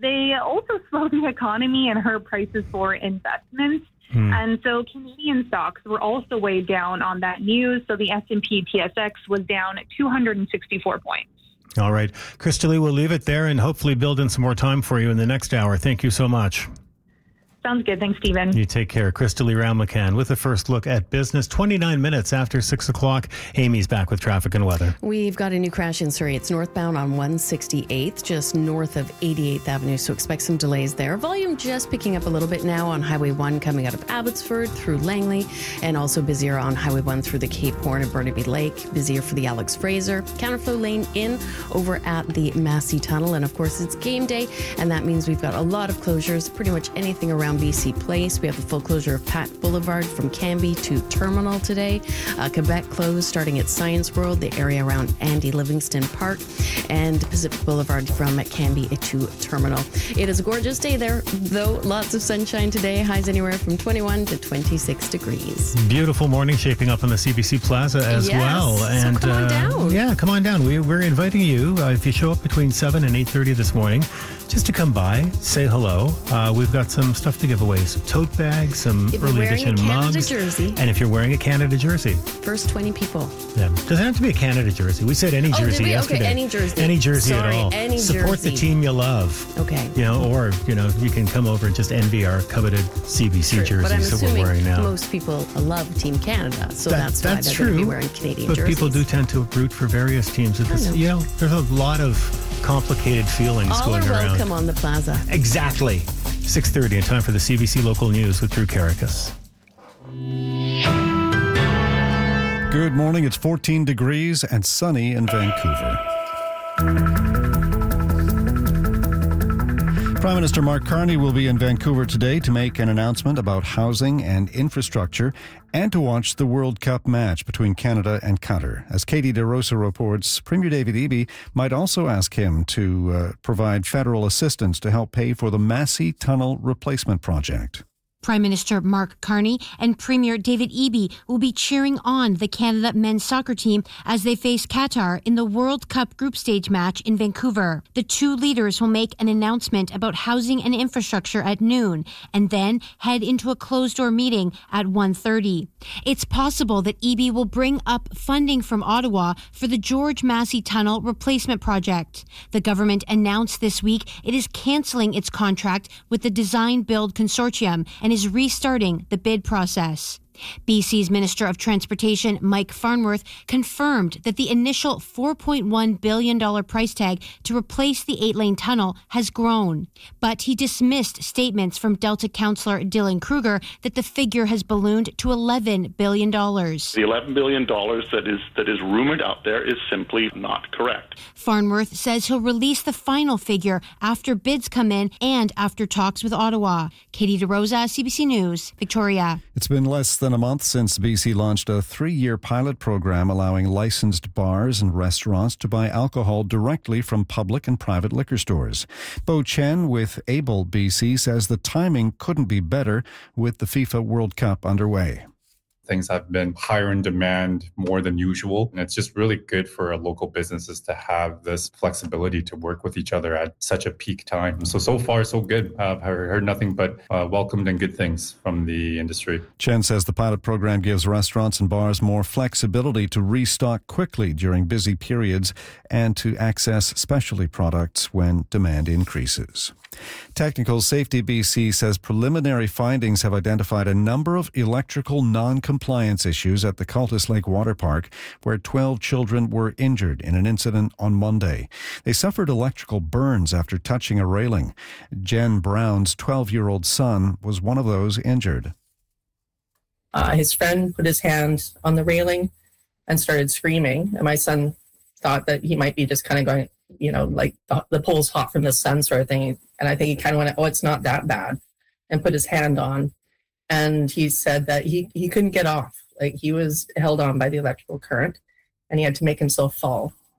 they also slowed the economy and hurt prices for investments. And so Canadian stocks were also weighed down on that news. So the S&P TSX was down 264 points. All right. Crystalie, we'll leave it there and hopefully build in some more time for you in the next hour. Thank you so much. Sounds good. Thanks, Stephen. You take care. Crystalie Ramlakan with a first look at business. 29 minutes after 6 o'clock. Amy's back with traffic and weather. We've got a new crash in Surrey. It's northbound on 168th, just north of 88th Avenue, so expect some delays there. Volume just picking up a little bit now on Highway 1 coming out of Abbotsford through Langley, and also busier on Highway 1 through the Cape Horn and Burnaby Lake. Busier for the Alex Fraser. Counterflow lane in over at the Massey Tunnel, and of course it's game day, and that means we've got a lot of closures, pretty much anything around BC Place. We have the full closure of Pat Boulevard from Cambie to Terminal today. Quebec closed starting at Science World, the area around Andy Livingston Park, and Pacific Boulevard from Cambie to Terminal. It is a gorgeous day there, though. Lots of sunshine today. Highs anywhere from 21 to 26 degrees. Beautiful morning shaping up on the CBC Plaza as well. And so come on down. Yeah, come on down. We're inviting you, if you show up between 7 and 8:30 this morning, just to come by, say hello. We've got some stuff to give away. Some tote bags, some early edition mugs. Jersey. And if you're wearing a Canada jersey. First 20 people. Yeah. Doesn't have to be a Canada jersey. We said any jersey yesterday. Okay, any jersey. Any jersey at all. Any Support jersey. the team you love. Okay. Or you can come over and just envy our coveted CBC jerseys that we're wearing now. Most people love Team Canada, so that's why they're going to be wearing Canadian jerseys. But people do tend to root for various teams. There's a lot of complicated feelings going around. All are welcome on the plaza. Exactly. 6:30 and time for the CBC Local News with Drew Caracas. Good morning. It's 14 degrees and sunny in Vancouver. Prime Minister Mark Carney will be in Vancouver today to make an announcement about housing and infrastructure and to watch the World Cup match between Canada and Qatar. As Katie DeRosa reports, Premier David Eby might also ask him to provide federal assistance to help pay for the Massey Tunnel replacement project. Prime Minister Mark Carney and Premier David Eby will be cheering on the Canada men's soccer team as they face Qatar in the World Cup group stage match in Vancouver. The two leaders will make an announcement about housing and infrastructure at noon and then head into a closed-door meeting at 1:30. It's possible that Eby will bring up funding from Ottawa for the George Massey Tunnel replacement project. The government announced this week it is cancelling its contract with the Design Build Consortium and is restarting the bid process. BC's Minister of Transportation, Mike Farnworth, confirmed that the initial $4.1 billion price tag to replace the 8-lane tunnel has grown. But he dismissed statements from Delta councillor Dylan Kruger that the figure has ballooned to $11 billion. The $11 billion that is rumored out there is simply not correct. Farnworth says he'll release the final figure after bids come in and after talks with Ottawa. Katie DeRosa, CBC News, Victoria. It's been less than a month since BC launched a 3-year pilot program allowing licensed bars and restaurants to buy alcohol directly from public and private liquor stores. Bo Chen with Able BC says the timing couldn't be better with the FIFA World Cup underway. Things have been higher in demand more than usual. And it's just really good for local businesses to have this flexibility to work with each other at such a peak time. So far, so good. I've heard nothing but welcomed and good things from the industry. Chen says the pilot program gives restaurants and bars more flexibility to restock quickly during busy periods and to access specialty products when demand increases. Technical Safety BC says preliminary findings have identified a number of electrical non-compliance issues at the Cultus Lake Water Park, where 12 children were injured in an incident on Monday. They suffered electrical burns after touching a railing. Jen Brown's 12-year-old son was one of those injured. His friend put his hand on the railing and started screaming, and my son thought that he might be just kind of going, like the pole's hot from the sun sort of thing. And I think he kind of went, oh, it's not that bad, and put his hand on. And he said that he couldn't get off. Like, he was held on by the electrical current, and he had to make himself fall.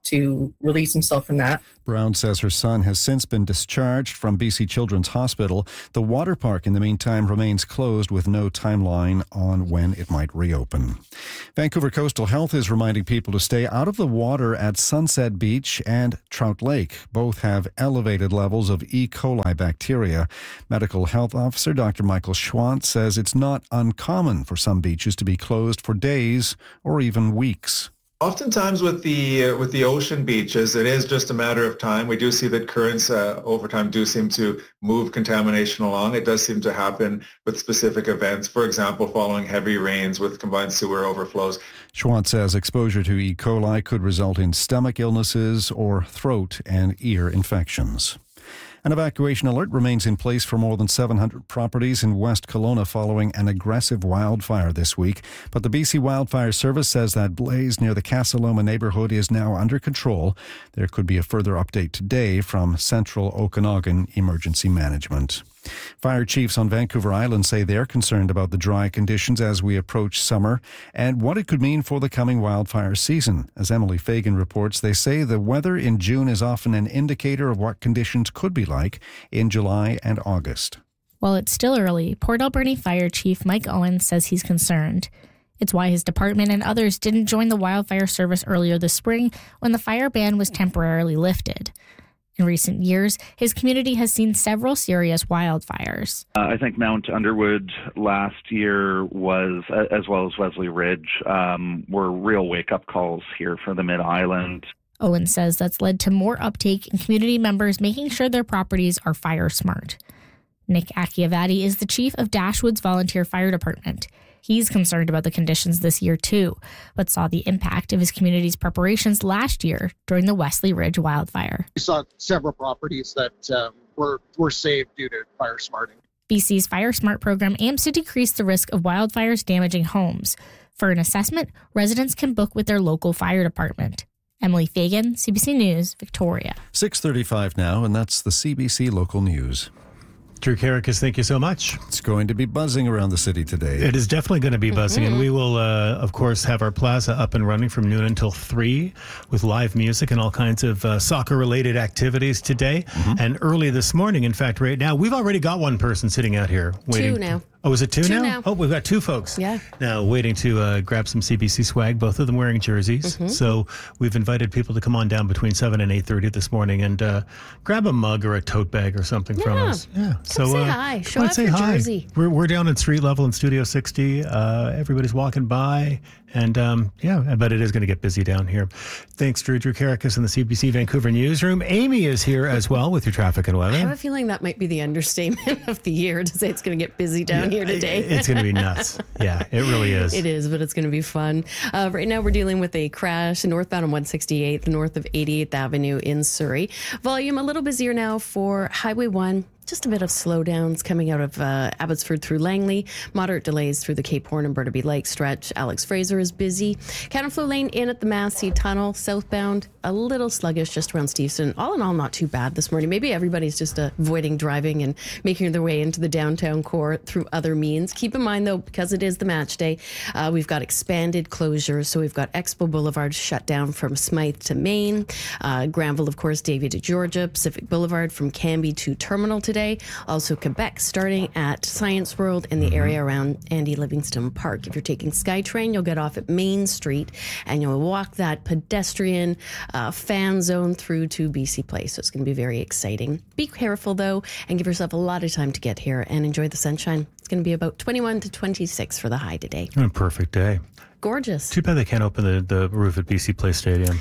to release himself from that. Brown says her son has since been discharged from BC Children's Hospital. The water park, in the meantime, remains closed with no timeline on when it might reopen. Vancouver Coastal Health is reminding people to stay out of the water at Sunset Beach and Trout Lake. Both have elevated levels of E. coli bacteria. Medical Health Officer Dr. Michael Schwant says it's not uncommon for some beaches to be closed for days or even weeks. Oftentimes with the ocean beaches, it is just a matter of time. We do see that currents over time do seem to move contamination along. It does seem to happen with specific events, for example, following heavy rains with combined sewer overflows. Schwant says exposure to E. coli could result in stomach illnesses or throat and ear infections. An evacuation alert remains in place for more than 700 properties in West Kelowna following an aggressive wildfire this week. But the BC Wildfire Service says that blaze near the Casa Loma neighborhood is now under control. There could be a further update today from Central Okanagan Emergency Management. Fire chiefs on Vancouver Island say they're concerned about the dry conditions as we approach summer and what it could mean for the coming wildfire season. As Emily Fagan reports, they say the weather in June is often an indicator of what conditions could be like in July and August. While it's still early, Port Alberni Fire Chief Mike Owen says he's concerned. It's why his department and others didn't join the wildfire service earlier this spring when the fire ban was temporarily lifted. In recent years, his community has seen several serious wildfires. I think Mount Underwood last year was, as well as Wesley Ridge, were real wake-up calls here for the Mid-Island. Owen says that's led to more uptake in community members making sure their properties are fire smart. Nick Akiavati is the chief of Dashwood's Volunteer Fire Department. He's concerned about the conditions this year too, but saw the impact of his community's preparations last year during the Wesley Ridge wildfire. We saw several properties that were saved due to fire smarting. BC's Fire Smart program aims to decrease the risk of wildfires damaging homes. For an assessment, residents can book with their local fire department. Emily Fagan, CBC News, Victoria. 6:35 now, and that's the CBC Local News. Drew Karakis, thank you so much. It's going to be buzzing around the city today. It is definitely going to be buzzing, and we will, of course, have our plaza up and running from noon until 3 with live music and all kinds of soccer-related activities today. And early this morning, in fact, right now, we've already got one person sitting out here waiting. 2 now. Oh, is it 2 now? now? Oh, we've got 2 folks. Yeah. Now waiting to grab some CBC swag, both of them wearing jerseys. So we've invited people to come on down between 7 and 8:30 this morning and grab a mug or a tote bag or something from us. Yeah. So say hi. Show off your jersey. We're down at street level in Studio 60. Everybody's walking by. And but it is going to get busy down here. Thanks, Drew Karakis in the CBC Vancouver newsroom. Amy is here as well with your traffic and weather. I have a feeling that might be the understatement of the year to say it's going to get busy down here today. It's going to be nuts. Yeah, it really is. It is, but it's going to be fun. Right now we're dealing with a crash northbound on 168th, north of 88th Avenue in Surrey. Volume a little busier now for Highway 1. Just a bit of slowdowns coming out of Abbotsford through Langley. Moderate delays through the Cape Horn and Burnaby Lake stretch. Alex Fraser is busy. Counterflow lane in at the Massey Tunnel. Southbound, a little sluggish just around Steveston. All in all, not too bad this morning. Maybe everybody's just avoiding driving and making their way into the downtown core through other means. Keep in mind, though, because it is the match day, we've got expanded closures. So we've got Expo Boulevard shut down from Smythe to Main. Granville, of course, Davie to Georgia. Pacific Boulevard from Cambie to Terminal today. Also Quebec starting at Science World in the area around Andy Livingston Park. If you're taking SkyTrain, you'll get off at Main Street and you'll walk that pedestrian fan zone through to BC Place. So it's going to be very exciting. Be careful though and give yourself a lot of time to get here and enjoy the sunshine. It's going to be about 21 to 26 for the high today. A perfect day. Gorgeous. Too bad they can't open the roof at BC Place Stadium.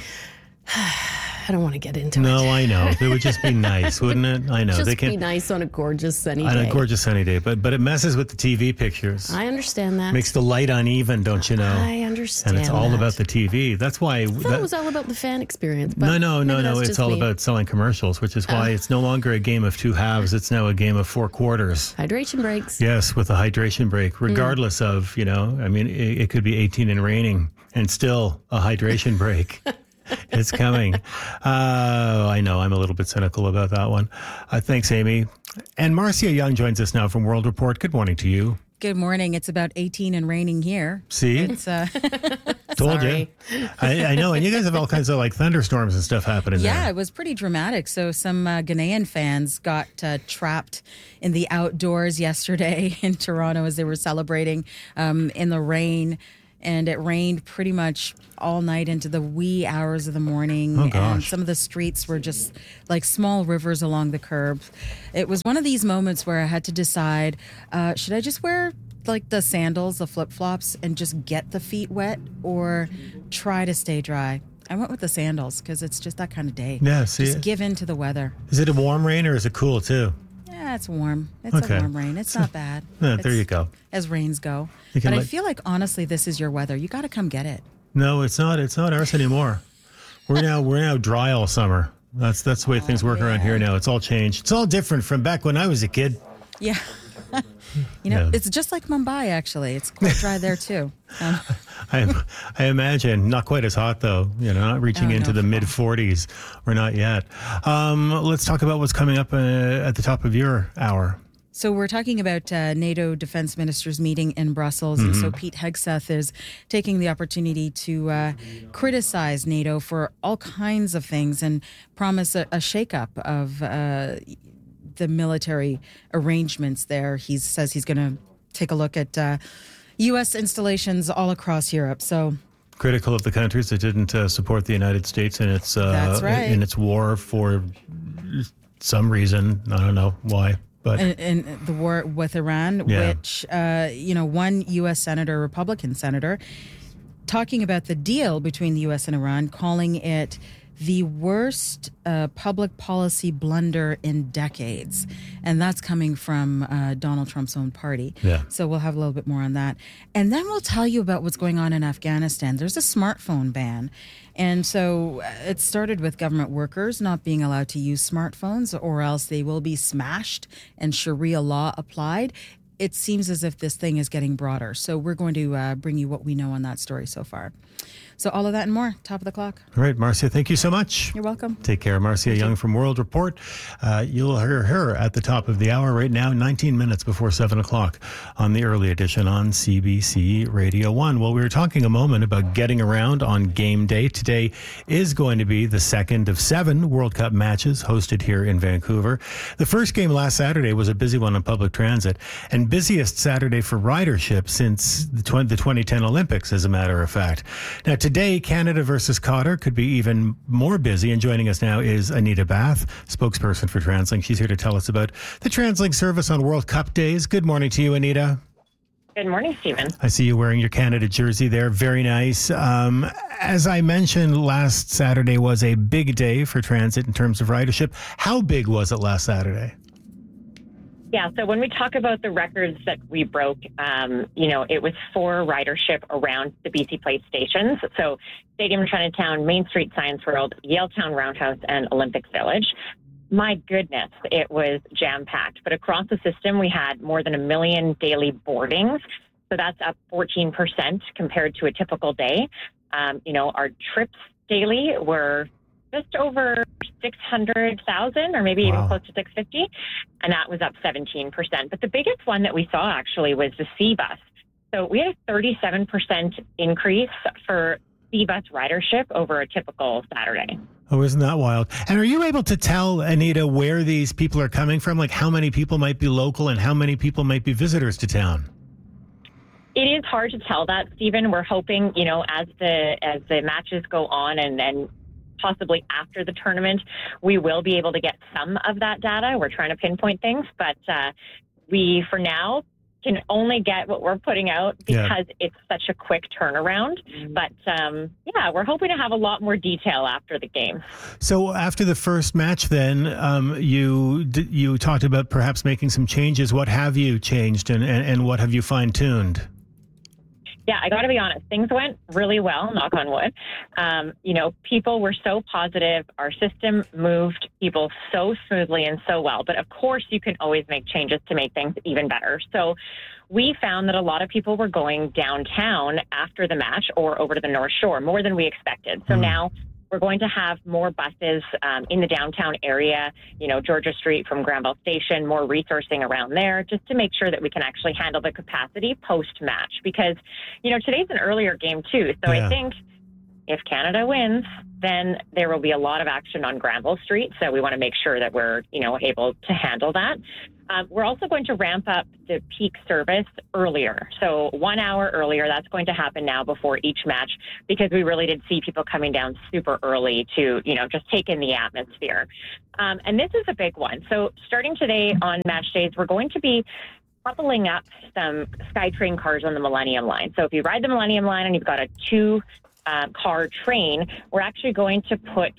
I don't want to get into it. No, I know. It would just be nice, wouldn't it? I know. Just be nice on a gorgeous sunny day. On a gorgeous sunny day, but it messes with the TV pictures. I understand that. Makes the light uneven, don't you know? I understand. And it's all about the TV. That's why. I thought it was all about the fan experience. But no. It's all about selling commercials, which is why it's no longer a game of 2 halves. It's now a game of 4 quarters. Hydration breaks. Yes, with a hydration break, regardless of, it could be 18 and raining and still a hydration break. It's coming. I know. I'm a little bit cynical about that one. Thanks, Amy. And Marcia Young joins us now from World Report. Good morning to you. Good morning. It's about 18 and raining here. See? It's Told Sorry. you. I know. And you guys have all kinds of like thunderstorms and stuff happening there. Yeah, it was pretty dramatic. So some Ghanaian fans got trapped in the outdoors yesterday in Toronto as they were celebrating in the rain. And it rained pretty much all night into the wee hours of the morning. Oh, gosh. And some of the streets were just like small rivers along the curb. It was one of these moments where I had to decide, should I just wear like the sandals, the flip-flops, and just get the feet wet, or try to stay dry? I went with the sandals because it's just that kind of day. Yeah, see, just give in to the weather. Is it a warm rain or is it cool too? Yeah, it's warm. It's Okay. a warm rain. It's not bad. Yeah, there It's- you go. As rains go. You can But I let- feel like, honestly, this is your weather. You got to come get it. No, it's not. It's not ours anymore. We're now dry all summer. That's the way things work around here now. It's all changed. It's all different from back when I was a kid. Yeah. You know, Yeah. it's just like Mumbai, actually. It's quite dry there, too. I imagine not quite as hot though. You know, not reaching Oh, into no. the mid 40s. We're not yet. Let's talk about what's coming up at the top of your hour. So we're talking about NATO defense ministers meeting in Brussels. And so Pete Hegseth is taking the opportunity to criticize NATO for all kinds of things and promise a shakeup of the military arrangements there. He says he's going to take a look at U.S. installations all across Europe. So Critical of the countries that didn't support the United States in its That's right. in its war for some reason. I don't know why, but in the war with Iran, Yeah. which, one U.S. senator, Republican senator, talking about the deal between the U.S. and Iran, calling it the worst public policy blunder in decades. And that's coming from Donald Trump's own party. Yeah. So we'll have a little bit more on that. And then we'll tell you about what's going on in Afghanistan. There's a smartphone ban. And so it started with government workers not being allowed to use smartphones, or else they will be smashed and Sharia law applied. It seems as if this thing is getting broader. So we're going to bring you what we know on that story so far. So all of that and more, top of the clock. all right, Marcia, thank you so much. You're welcome. Take care. Marcia Young from World Report. You'll hear her at the top of the hour right now, 19 minutes before 7 o'clock on the early edition on CBC Radio 1. Well, we were talking a moment about getting around on game day. Today is going to be the second of 7 World Cup matches hosted here in Vancouver. The first game last Saturday was a busy one on public transit, and busiest Saturday for ridership since the 2010 Olympics, as a matter of fact. Now, today, Canada versus Qatar could be even more busy, and joining us now is Anita Bath, spokesperson for TransLink. She's here to tell us about the TransLink service on World Cup days. Good morning to you, Anita. Good morning, Stephen. I see you wearing your Canada jersey there. Very nice. As I mentioned, last Saturday was a big day for transit in terms of ridership. How big was it last Saturday? Yeah, so when we talk about the records that we broke, it was for ridership around the BC Place stations. So Stadium Chinatown, Main Street Science World, Yaletown Roundhouse, and Olympic Village. My goodness, it was jam-packed. But across the system, we had more than 1 million daily boardings. So that's up 14% compared to a typical day. Our trips daily were just over 600,000, or maybe even close to 650, and that was up 17%. But the biggest one that we saw actually was the C-Bus. So we had a 37% increase for C-Bus ridership over a typical Saturday. Oh, isn't that wild? And are you able to tell, Anita, where these people are coming from? Like how many people might be local and how many people might be visitors to town? It is hard to tell that, Stephen. We're hoping, as the matches go on and possibly after the tournament, we will be able to get some of that data. We're trying to pinpoint things, but we, for now, can only get what we're putting out because it's such a quick turnaround. But, we're hoping to have a lot more detail after the game. So after the first match, then, you talked about perhaps making some changes. What have you changed and what have you fine-tuned? Yeah, I got to be honest. Things went really well, knock on wood. People were so positive. Our system moved people so smoothly and so well. But of course, you can always make changes to make things even better. So we found that a lot of people were going downtown after the match or over to the North Shore, more than we expected. So now we're going to have more buses in the downtown area, Georgia Street from Granville Station, more resourcing around there, just to make sure that we can actually handle the capacity post-match. Because, today's an earlier game too. So I think if Canada wins, then there will be a lot of action on Granville Street. So we want to make sure that we're, able to handle that. We're also going to ramp up the peak service earlier. So 1 hour earlier, that's going to happen now before each match, because we really did see people coming down super early to, just take in the atmosphere. And this is a big one. So starting today on match days, we're going to be coupling up some SkyTrain cars on the Millennium Line. So if you ride the Millennium Line and you've got a car train, we're actually going to put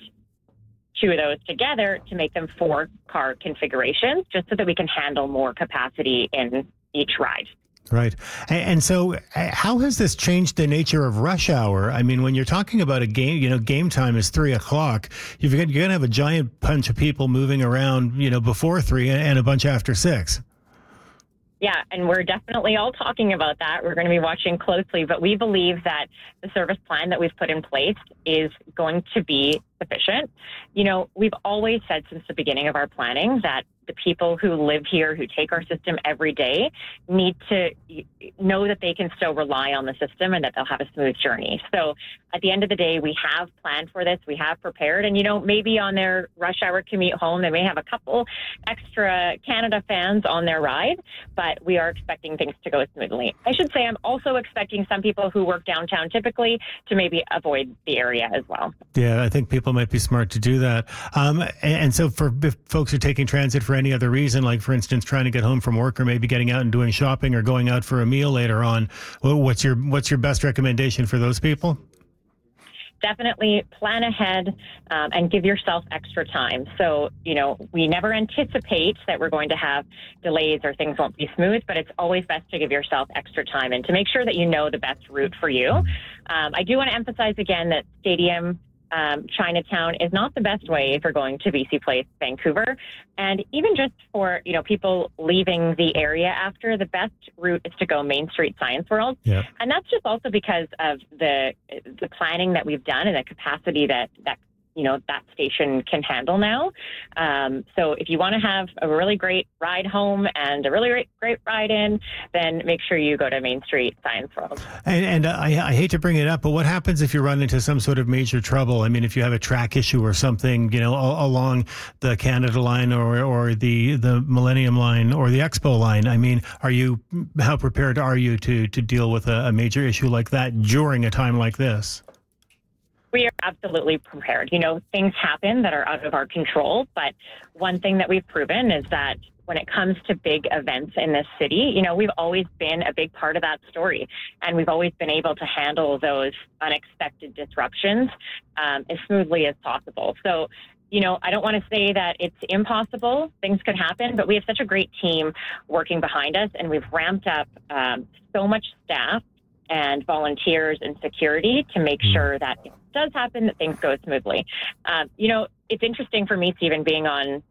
2 of those together to make them 4-car configurations, just so that we can handle more capacity in each ride. Right. And so how has this changed the nature of rush hour? I mean, when you're talking about a game, game time is 3:00. You're going to have a giant bunch of people moving around, before 3 and a bunch after 6. Yeah, and we're definitely all talking about that. We're going to be watching closely, but we believe that the service plan that we've put in place is going to be sufficient. We've always said since the beginning of our planning that the people who live here, who take our system every day, need to know that they can still rely on the system and that they'll have a smooth journey. So at the end of the day, we have planned for this. We have prepared. And, maybe on their rush hour commute home, they may have a couple extra Canada fans on their ride, but we are expecting things to go smoothly. I should say I'm also expecting some people who work downtown typically to maybe avoid the area as well. Yeah, I think people might be smart to do that. And so for folks who are taking transit for any other reason, like for instance, trying to get home from work or maybe getting out and doing shopping or going out for a meal later on, what's your best recommendation for those people? Definitely plan ahead and give yourself extra time. So, we never anticipate that we're going to have delays or things won't be smooth, but it's always best to give yourself extra time and to make sure that you know the best route for you. I do want to emphasize again that Stadium Chinatown is not the best way if you're going to BC Place, Vancouver. And even just for, people leaving the area after, the best route is to go Main Street Science World. Yeah. And that's just also because of the planning that we've done and the capacity that that station can handle now. So if you want to have a really great ride home and a really great ride in, then make sure you go to Main Street Science World. And I hate to bring it up, but what happens if you run into some sort of major trouble? I mean, if you have a track issue or something, along the Canada line or the Millennium Line or the Expo line, I mean, how prepared are you to deal with a major issue like that during a time like this? We are absolutely prepared. Things happen that are out of our control, but one thing that we've proven is that when it comes to big events in this city, we've always been a big part of that story, and we've always been able to handle those unexpected disruptions as smoothly as possible. So, I don't want to say that it's impossible. Things could happen, but we have such a great team working behind us, and we've ramped up so much staff and volunteers and security to make sure that if it does happen, that things go smoothly. It's interesting for me, Stephen, being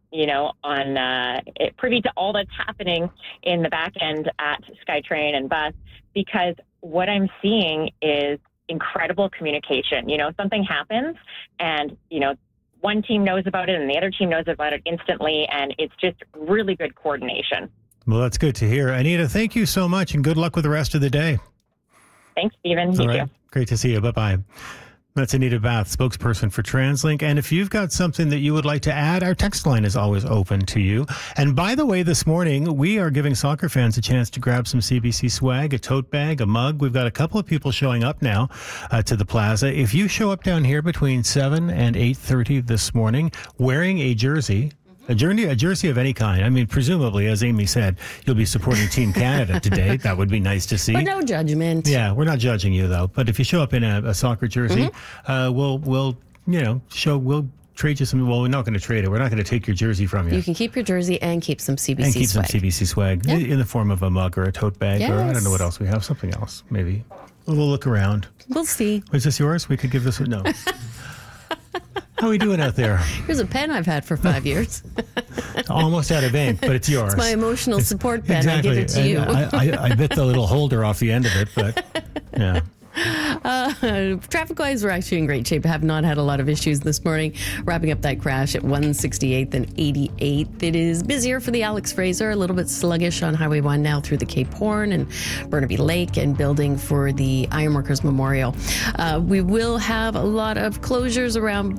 privy to all that's happening in the back end at SkyTrain and bus, because what I'm seeing is incredible communication. Something happens and, one team knows about it and the other team knows about it instantly, and it's just really good coordination. Well, that's good to hear. Anita, thank you so much, and good luck with the rest of the day. Thanks, Stephen. You too. Great to see you. Bye-bye. That's Anita Bath, spokesperson for TransLink. And if you've got something that you would like to add, our text line is always open to you. And by the way, this morning, we are giving soccer fans a chance to grab some CBC swag, a tote bag, a mug. We've got a couple of people showing up now to the plaza. If you show up down here between 7 and 8:30 this morning wearing a jersey, a jersey of any kind. I mean, presumably, as Amy said, you'll be supporting Team Canada today. That would be nice to see. But no judgment. Yeah, we're not judging you, though. But if you show up in a soccer jersey, we'll trade you some. Well, we're not going to trade it. We're not going to take your jersey from you. You can keep your jersey and keep some CBC swag. And keep some CBC swag in the form of a mug or a tote bag or I don't know what else we have. Something else, maybe. We'll look around. We'll see. Is this yours? We could give this no. How are we doing out there? Here's a pen I've had for 5 years. Almost out of ink, but it's yours. It's my emotional support pen. Exactly. I give it to you. I bit the little holder off the end of it, but yeah. Traffic-wise, we're actually in great shape. Have not had a lot of issues this morning. Wrapping up that crash at 168th and 88th. It is busier for the Alex Fraser, a little bit sluggish on Highway 1 now through the Cape Horn and Burnaby Lake and building for the Ironworkers Memorial. We will have a lot of closures around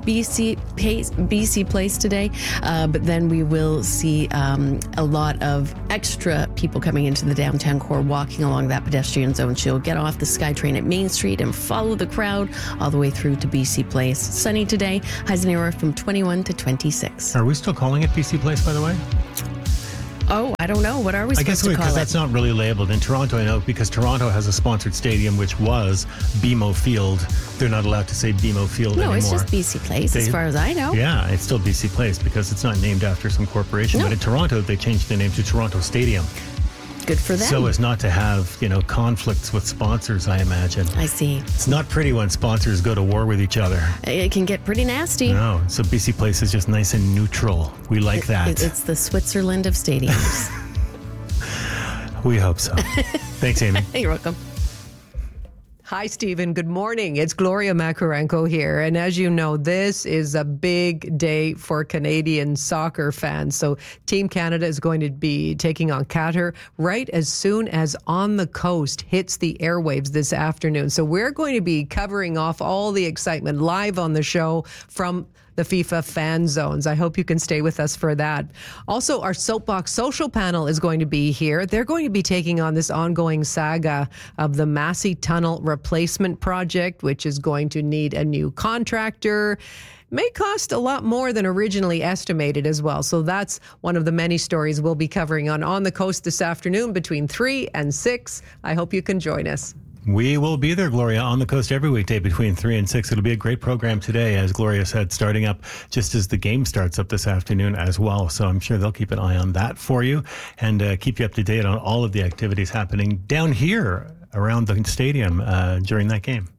BC Place today, but then we will see a lot of extra people coming into the downtown core, walking along that pedestrian zone. So you'll get off the SkyTrain at Main Street and follow the crowd all the way through to BC Place. Sunny today, highs anywhere from 21 to 26. Are we still calling it BC Place, by the way? Oh, I don't know. What are we supposed to call it? Because that's not really labeled. In Toronto, I know, because Toronto has a sponsored stadium, which was BMO Field. They're not allowed to say BMO Field anymore. No, it's just BC Place, as far as I know. Yeah, it's still BC Place because it's not named after some corporation. No. But in Toronto, they changed the name to Toronto Stadium. Good for them. So as not to have, conflicts with sponsors, I imagine. I see. It's not pretty when sponsors go to war with each other. It can get pretty nasty. No, so BC Place is just nice and neutral. We like that. It's the Switzerland of stadiums. We hope so. Thanks, Amy. You're welcome. Hi, Stephen. Good morning. It's Gloria Makarenko here. And as you know, this is a big day for Canadian soccer fans. So Team Canada is going to be taking on Qatar right as soon as On the Coast hits the airwaves this afternoon. So we're going to be covering off all the excitement live on the show from the FIFA fan zones. I hope you can stay with us for that. Also, our Soapbox Social panel is going to be here. They're going to be taking on this ongoing saga of the Massey Tunnel replacement project, which is going to need a new contractor. May cost a lot more than originally estimated as well. So that's one of the many stories we'll be covering on the Coast this afternoon between 3 and 6. I hope you can join us. We will be there, Gloria, on the Coast every weekday between 3 and 6. It'll be a great program today, as Gloria said, starting up just as the game starts up this afternoon as well. So I'm sure they'll keep an eye on that for you and keep you up to date on all of the activities happening down here around the stadium during that game.